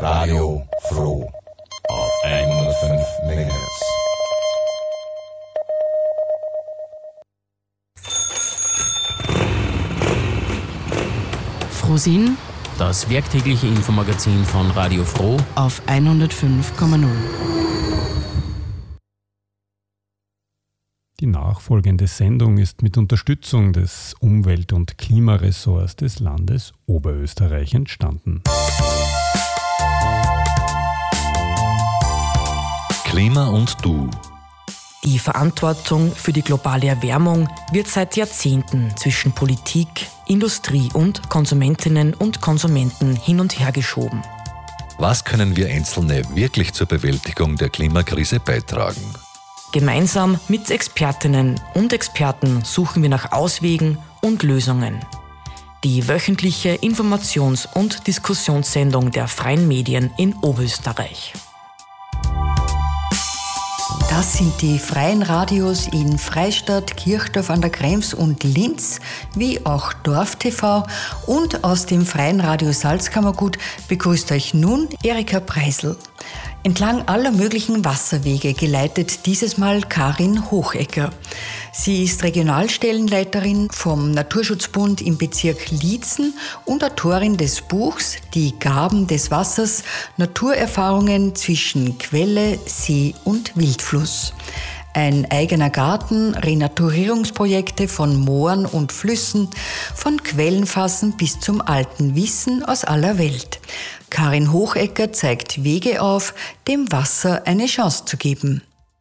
Radio Froh auf 105 MHz. Frohsinn, das werktägliche Infomagazin von Radio Froh auf 105,0. Die nachfolgende Sendung ist mit Unterstützung des Umwelt- und Klimaressorts des Landes Oberösterreich entstanden. Klima und Du. Die Verantwortung für die globale Erwärmung wird seit Jahrzehnten zwischen Politik, Industrie und Konsumentinnen und Konsumenten hin und her geschoben. Was können wir Einzelne wirklich zur Bewältigung der Klimakrise beitragen? Gemeinsam mit Expertinnen und Experten suchen wir nach Auswegen und Lösungen. Die wöchentliche Informations- und Diskussionssendung der freien Medien in Oberösterreich. Das sind die freien Radios in Freistadt, Kirchdorf an der Krems und Linz, wie auch Dorf TV. Und aus dem freien Radio Salzkammergut begrüßt euch nun Erika Preisl. Entlang aller möglichen Wasserwege geleitet dieses Mal Karin Hochecker. Sie ist Regionalstellenleiterin vom Naturschutzbund im Bezirk Liezen und Autorin des Buchs Die Gaben des Wassers – Naturerfahrungen zwischen Quelle, See und Wildfluss. Ein eigener Garten, Renaturierungsprojekte von Mooren und Flüssen, von Quellenfassen bis zum alten Wissen aus aller Welt. Karin Hochecker zeigt Wege auf, dem Wasser eine Chance zu geben.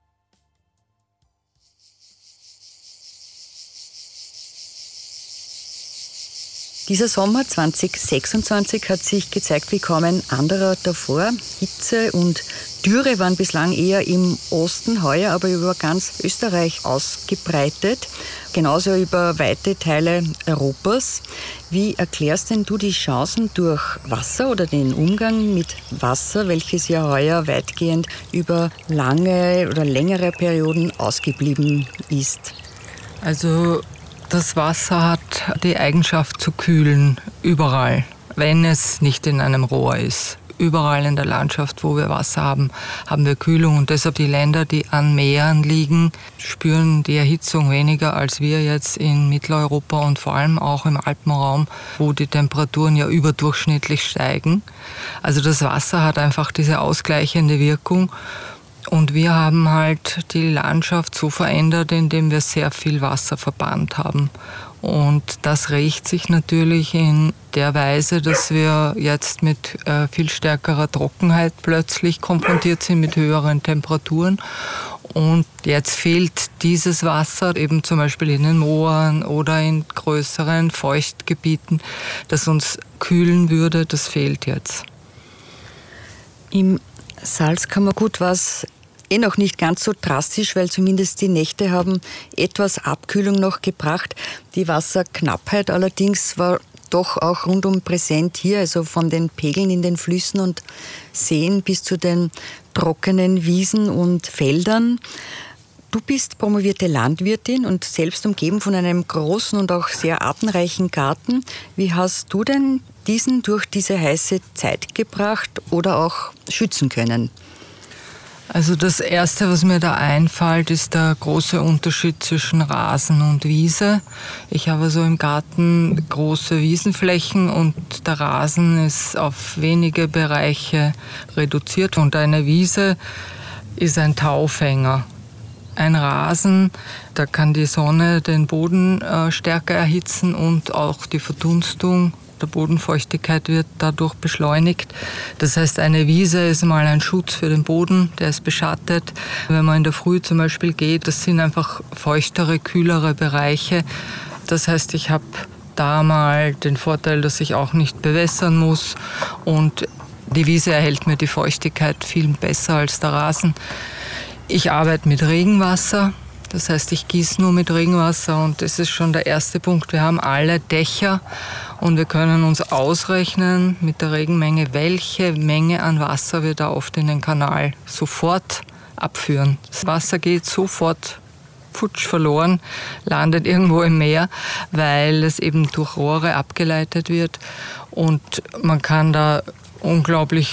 Dieser Sommer 2026 hat sich gezeigt wie kaum ein anderer davor. Hitze und Dürre waren bislang eher im Osten, heuer aber über ganz Österreich ausgebreitet, genauso über weite Teile Europas. Wie erklärst denn du die Chancen durch Wasser oder den Umgang mit Wasser, welches ja heuer weitgehend über lange oder längere Perioden ausgeblieben ist? Also das Wasser hat die Eigenschaft zu kühlen, überall, wenn es nicht in einem Rohr ist. Überall in der Landschaft, wo wir Wasser haben, haben wir Kühlung. Und deshalb die Länder, die an Meeren liegen, spüren die Erhitzung weniger als wir jetzt in Mitteleuropa und vor allem auch im Alpenraum, wo die Temperaturen ja überdurchschnittlich steigen. Also das Wasser hat einfach diese ausgleichende Wirkung. Und wir haben halt die Landschaft so verändert, indem wir sehr viel Wasser verbannt haben. Und das rächt sich natürlich in der Weise, dass wir jetzt mit viel stärkerer Trockenheit plötzlich konfrontiert sind mit höheren Temperaturen. Und jetzt fehlt dieses Wasser eben zum Beispiel in den Mooren oder in größeren Feuchtgebieten, das uns kühlen würde. Das fehlt jetzt. Im Salzkammergut war es noch nicht ganz so drastisch, weil zumindest die Nächte haben etwas Abkühlung noch gebracht. Die Wasserknappheit allerdings war doch auch rundum präsent hier, also von den Pegeln in den Flüssen und Seen bis zu den trockenen Wiesen und Feldern. Du bist promovierte Landwirtin und selbst umgeben von einem großen und auch sehr artenreichen Garten. Wie hast du denn diesen durch diese heiße Zeit gebracht oder auch schützen können? Also das Erste, was mir da einfällt, ist der große Unterschied zwischen Rasen und Wiese. Ich habe so im Garten große Wiesenflächen und der Rasen ist auf wenige Bereiche reduziert. Und eine Wiese ist ein Taufänger. Ein Rasen, da kann die Sonne den Boden stärker erhitzen und auch die Verdunstung der Bodenfeuchtigkeit wird dadurch beschleunigt. Das heißt, eine Wiese ist mal ein Schutz für den Boden, der ist beschattet. Wenn man in der Früh zum Beispiel geht, das sind einfach feuchtere, kühlere Bereiche. Das heißt, ich habe da mal den Vorteil, dass ich auch nicht bewässern muss und die Wiese erhält mir die Feuchtigkeit viel besser als der Rasen. Ich arbeite mit Regenwasser. Das heißt, ich gieße nur mit Regenwasser und das ist schon der erste Punkt. Wir haben alle Dächer und wir können uns ausrechnen mit der Regenmenge, welche Menge an Wasser wir da oft in den Kanal sofort abführen. Das Wasser geht sofort futsch verloren, landet irgendwo im Meer, weil es eben durch Rohre abgeleitet wird und man kann da unglaublich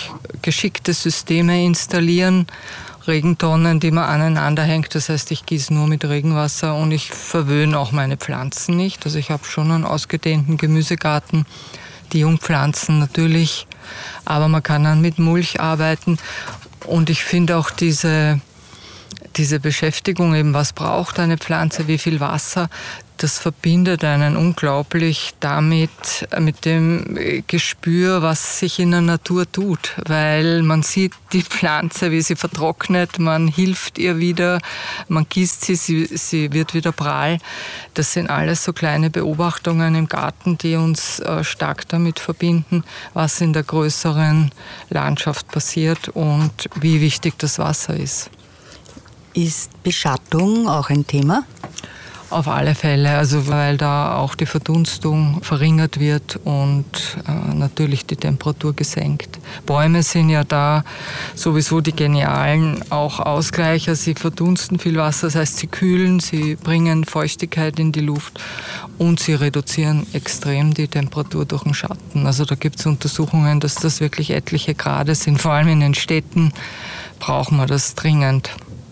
geschickte Systeme installieren, Regentonnen, die man aneinander hängt. Das heißt, ich gieße nur mit Regenwasser und ich verwöhne auch meine Pflanzen nicht. Also ich habe schon einen ausgedehnten Gemüsegarten, die Jungpflanzen natürlich, aber man kann dann mit Mulch arbeiten. Und ich finde auch diese Beschäftigung, eben was braucht eine Pflanze, wie viel Wasser, das verbindet einen unglaublich damit, mit dem Gespür, was sich in der Natur tut. Weil man sieht die Pflanze, wie sie vertrocknet, man hilft ihr wieder, man gießt sie wird wieder prall. Das sind alles so kleine Beobachtungen im Garten, die uns stark damit verbinden, was in der größeren Landschaft passiert und wie wichtig das Wasser ist. Ist Beschattung auch ein Thema? Auf alle Fälle, also weil da auch die Verdunstung verringert wird und natürlich die Temperatur gesenkt. Bäume sind ja da sowieso die genialen auch Ausgleicher. Sie verdunsten viel Wasser, das heißt, sie kühlen, sie bringen Feuchtigkeit in die Luft und sie reduzieren extrem die Temperatur durch den Schatten. Also da gibt es Untersuchungen, dass das wirklich etliche Grade sind. Vor allem in den Städten brauchen wir das dringend.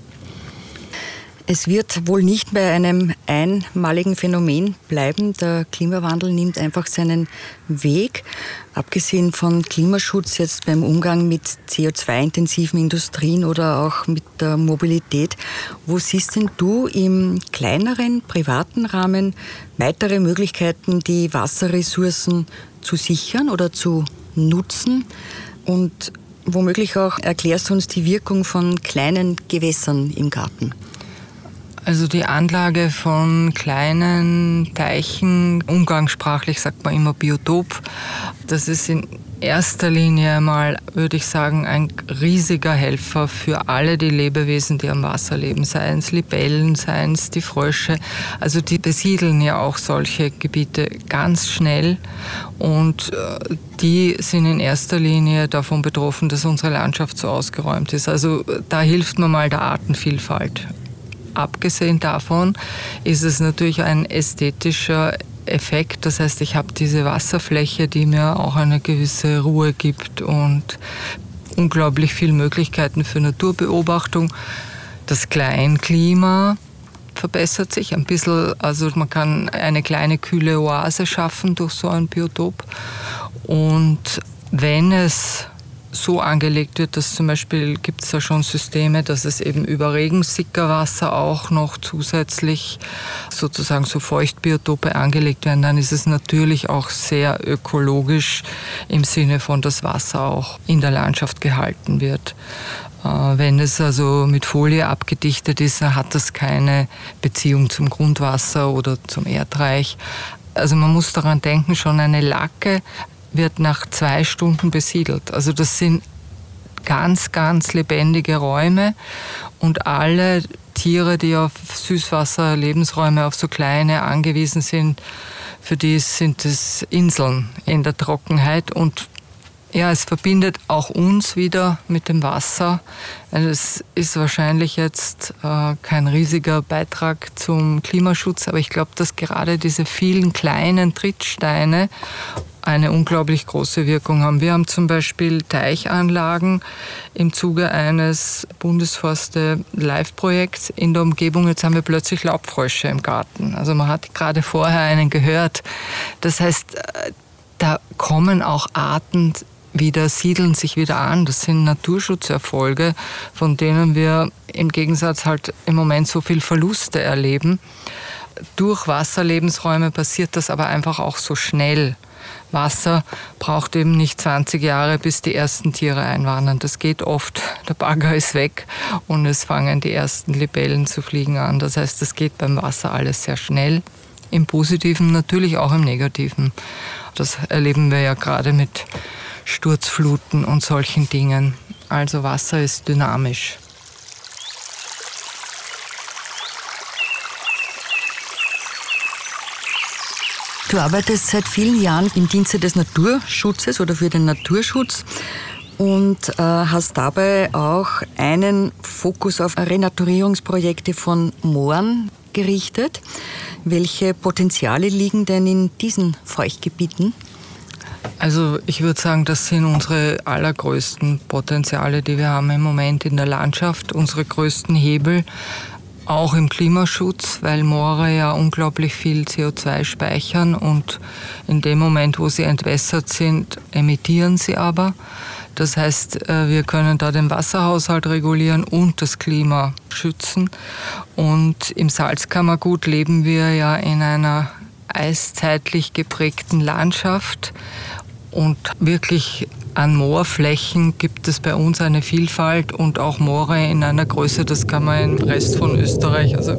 Es wird wohl nicht bei einem einmaligen Phänomen bleiben. Der Klimawandel nimmt einfach seinen Weg. Abgesehen von Klimaschutz jetzt beim Umgang mit CO2-intensiven Industrien oder auch mit der Mobilität. Wo siehst denn du im kleineren, privaten Rahmen weitere Möglichkeiten, die Wasserressourcen zu sichern oder zu nutzen? Und womöglich auch erklärst du uns die Wirkung von kleinen Gewässern im Garten. Also die Anlage von kleinen Teichen, umgangssprachlich sagt man immer Biotop, das ist in erster Linie mal, würde ich sagen, ein riesiger Helfer für alle die Lebewesen, die am Wasser leben, seien es Libellen, seien es die Frösche. Also die besiedeln ja auch solche Gebiete ganz schnell und die sind in erster Linie davon betroffen, dass unsere Landschaft so ausgeräumt ist. Also da hilft man mal der Artenvielfalt. Abgesehen davon ist es natürlich ein ästhetischer Effekt. Das heißt, ich habe diese Wasserfläche, die mir auch eine gewisse Ruhe gibt und unglaublich viele Möglichkeiten für Naturbeobachtung. Das Kleinklima verbessert sich ein bisschen. Also man kann eine kleine kühle Oase schaffen durch so ein Biotop. Und wenn es so angelegt wird, dass zum Beispiel gibt es da schon Systeme, dass es eben über Regensickerwasser auch noch zusätzlich sozusagen so Feuchtbiotope angelegt werden, dann ist es natürlich auch sehr ökologisch im Sinne von, dass Wasser auch in der Landschaft gehalten wird. Wenn es also mit Folie abgedichtet ist, dann hat das keine Beziehung zum Grundwasser oder zum Erdreich. Also man muss daran denken, schon eine Lacke wird nach 2 Stunden besiedelt. Also das sind ganz, ganz lebendige Räume und alle Tiere, die auf Süßwasser, Lebensräume, auf so kleine angewiesen sind, für die sind es Inseln in der Trockenheit und ja, es verbindet auch uns wieder mit dem Wasser. Es ist wahrscheinlich jetzt kein riesiger Beitrag zum Klimaschutz, aber ich glaube, dass gerade diese vielen kleinen Trittsteine eine unglaublich große Wirkung haben. Wir haben zum Beispiel Teichanlagen im Zuge eines Bundesforste-Live-Projekts in der Umgebung. Jetzt haben wir plötzlich Laubfrösche im Garten. Also man hat gerade vorher einen gehört. Das heißt, da kommen auch Arten wieder, siedeln sich wieder an. Das sind Naturschutzerfolge, von denen wir im Gegensatz halt im Moment so viel Verluste erleben. Durch Wasserlebensräume passiert das aber einfach auch so schnell. Wasser braucht eben nicht 20 Jahre, bis die ersten Tiere einwandern. Das geht oft. Der Bagger ist weg und es fangen die ersten Libellen zu fliegen an. Das heißt, das geht beim Wasser alles sehr schnell. Im Positiven, natürlich auch im Negativen. Das erleben wir ja gerade mit Sturzfluten und solchen Dingen. Also Wasser ist dynamisch. Du arbeitest seit vielen Jahren im Dienste des Naturschutzes oder für den Naturschutz und hast dabei auch einen Fokus auf Renaturierungsprojekte von Mooren gerichtet. Welche Potenziale liegen denn in diesen Feuchtgebieten? Also ich würde sagen, das sind unsere allergrößten Potenziale, die wir haben im Moment in der Landschaft, unsere größten Hebel, auch im Klimaschutz, weil Moore ja unglaublich viel CO2 speichern und in dem Moment, wo sie entwässert sind, emittieren sie aber. Das heißt, wir können da den Wasserhaushalt regulieren und das Klima schützen. Und im Salzkammergut leben wir ja in einer eiszeitlich geprägten Landschaft. Und wirklich an Moorflächen gibt es bei uns eine Vielfalt und auch Moore in einer Größe, das kann man im Rest von Österreich, also